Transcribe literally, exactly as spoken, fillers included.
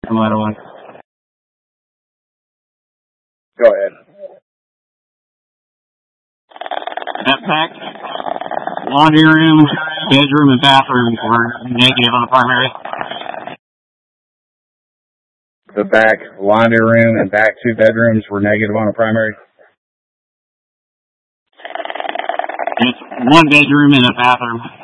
from letter one. Go ahead. That back laundry room, bedroom, and bathroom were negative on the primary. The back laundry room and back two bedrooms were negative on the primary? It's one bedroom and a bathroom.